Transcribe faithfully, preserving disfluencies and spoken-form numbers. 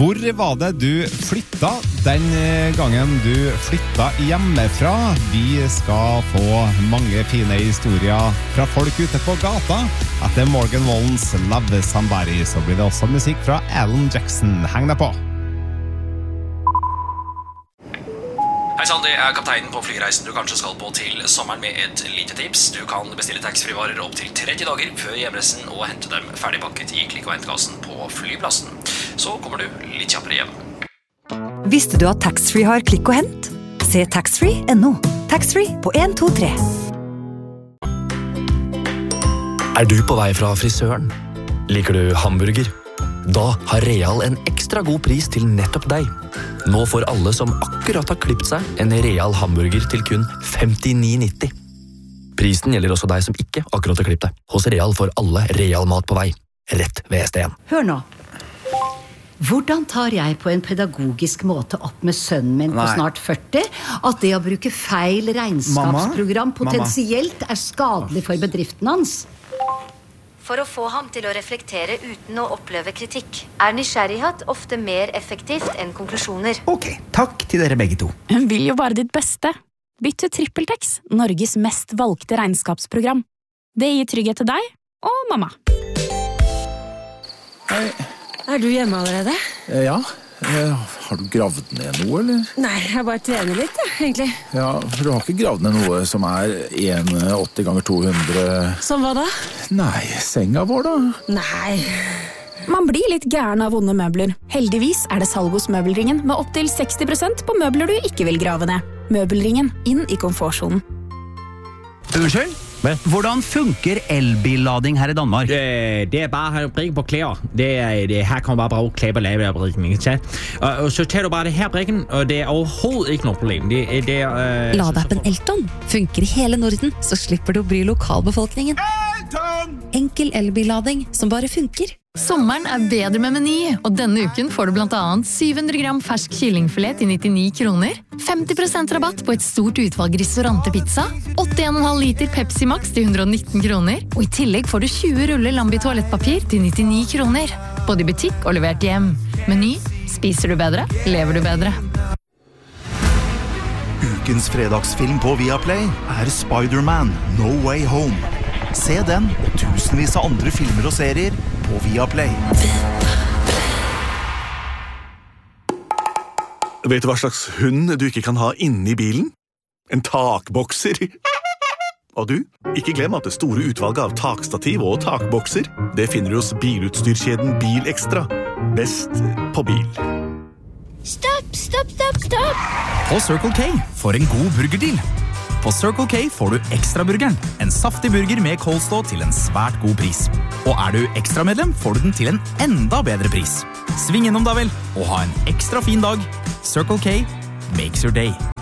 Hvor var det du flytta den gangen du flytta hjemmefra? Vi skal få mange fine historier fra folk ute på gata. Etter Morgan Wallens Love Somebody så blir det også musikk fra Alan Jackson. Heng deg på! Hei sann, det er kapteinen på flyreisen du kanskje skal på til sommeren med et lite tips. Du kan bestille taxfree-varer opp til tretti dager før hjemreisen og hente dem ferdigpakket i klikk- og hentekassen på flyplassen. Så kommer du litt kjappere hjem. Visste du at taxfree har klikk og hent? Se taxfree punktum no. Taxfree på en to tre. Er du på vei fra frisøren? Liker du hamburger? Da har Real en ekstra god pris til nettopp deg. Nå får alle som akkurat har klippet seg en Real hamburger til kun femtini nitti. Prisen gjelder også deg som ikke akkurat har klippet deg. Hos Real får alle Real mat på vei. Rett ved S D en. Hør nå. Hvordan tar jeg på en pedagogisk måte opp med sønnen min på Nei. snart førti at det å bruke feil regnskapsprogram Mamma? potensielt er skadelig for bedriften hans? For å få ham til å reflektere uten å oppleve kritikk, er nysgjerrighet ofte mer effektivt enn konklusjoner. Ok, takk til dere begge to. Hun vil jo bare ditt beste. Bytt til TrippelTex, Norges mest valgte regnskapsprogram. Det gir trygghet til deg og mamma. Hei. Er du hjemme allerede? Eh, Ja, eh, har du gravd ned noe, eller? Nei, jeg bare trener litt, ja, egentlig. Ja, for du har ikke gravd ned noe som er en komma åtti ganger to hundre. Som hva da? Nei, senga vår da. Nei. Man blir litt gæren av vonde møbler. Heldigvis er det salg hos Møbelringen med opp til seksti prosent på møbler du ikke vil grave ned. Møbelringen, inn i komfortsonen. Unnskyld? Hvordan funker elbillading her i Danmark? Det, det er bare at brikke på klæder. Det er, det, her kan man bare bruge klæder og lave af brikken, ikke sant? Og, og så tager du bare det her brikken, og det er overhovedet ikke noe problem. Det, det er... Øh, Ladappen Elton funker i hele Norden, så slipper du å bry lokalbefolkningen. Enkel elbillading som bare funker. Sommeren er bedre med Meny, og denne uken får du blant annet syv hundre gram fersk kyllingfilet til nittini kroner, femti prosent rabatt på et stort utvalg ristorante-pizza, åtti komma fem liter Pepsi Max til hundre og nitten kroner, og i tillegg får du tjue ruller Lambi toalettpapir til nittini kroner, både i butikk og levert hjem. Meny, spiser du bedre, lever du bedre. Ukens fredagsfilm på Viaplay er Spider-Man No Way Home. Se den og tusenvis av andre filmer og serier på Viaplay. Vet du hva slags hund du ikke kan ha inne i bilen? En takbokser. Og du, ikke glem at det store utvalget av takstativ og takbokser, det finner du hos bilutstyrkjeden Bil Extra. Best på bil. Stopp, stopp, stopp, stopp! På Circle K for en god burgerdeal. På Circle K får du Ekstraburgeren, en saftig burger med coleslaw til en svært god pris. Og er du ekstramedlem, får du den til en enda bedre pris. Sving innom da vel, og ha en ekstra fin dag. Circle K makes your day.